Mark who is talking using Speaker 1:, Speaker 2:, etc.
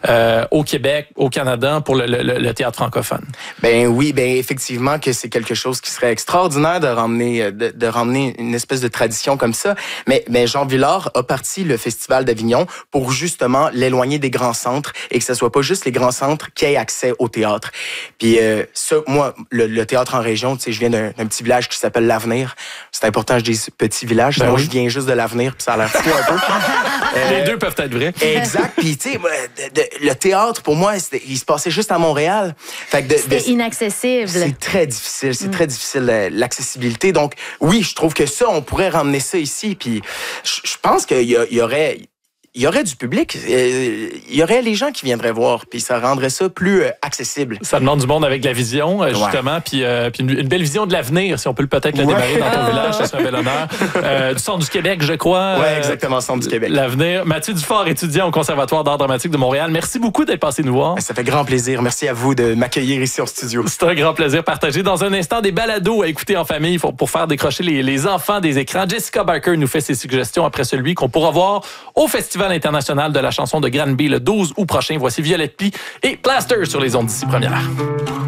Speaker 1: au Québec, au Canada, pour le théâtre francophone.
Speaker 2: Ben oui, ben effectivement que c'est quelque chose qui serait extraordinaire de ramener une espèce de tradition comme ça. Mais Jean Vilar a parti le Festival d'Avignon pour justement l'éloigner des grands centres et que ce soit pas juste les grands centres qui aient accès au théâtre. Puis ça, moi, le théâtre en région, tu sais, je viens d'un petit village qui s'appelle l'Avenir. C'est important, je dis petit village, sinon je viens juste de l'Avenir, puis ça a l'air fou un peu.
Speaker 1: Les deux peuvent être vrais.
Speaker 2: Exact. Puis tu sais, le théâtre pour moi, il se passait juste à Montréal. Fait que
Speaker 3: c'était inaccessible.
Speaker 2: C'est très difficile. C'est très difficile l'accessibilité. Donc oui, je trouve que ça, on pourrait ramener ça ici. Puis je pense qu'il y aurait du public, il y aurait les gens qui viendraient voir, puis ça rendrait ça plus accessible.
Speaker 1: Ça demande du monde avec de la vision, justement, puis une belle vision de l'avenir, si on peut peut-être le démarrer dans ton village, ça serait un bel honneur. Du Centre du Québec, je crois.
Speaker 2: Oui, exactement, Centre du Québec.
Speaker 1: L'avenir. Mathieu Dufort, étudiant au Conservatoire d'art dramatique de Montréal. Merci beaucoup d'être passé nous voir.
Speaker 2: Ça fait grand plaisir. Merci à vous de m'accueillir ici en studio.
Speaker 1: C'est un grand plaisir partagé. Dans un instant, des balados à écouter en famille pour faire décrocher les enfants des écrans. Jessica Barker nous fait ses suggestions après celui qu'on pourra voir au Festival international de la chanson de Granby le 12 août prochain. Voici Violette Plie et Plaster sur les ondes d'ici première.